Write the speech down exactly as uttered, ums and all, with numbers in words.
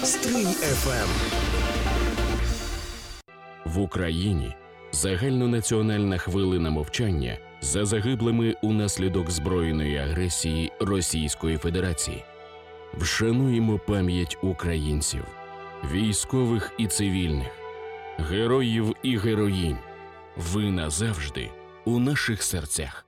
Стрий еф ем. В Україні загальнонаціональна хвилина мовчання за загиблими унаслідок збройної агресії Російської Федерації. Вшануємо пам'ять українців, військових і цивільних, героїв і героїнь. Ви назавжди у наших серцях.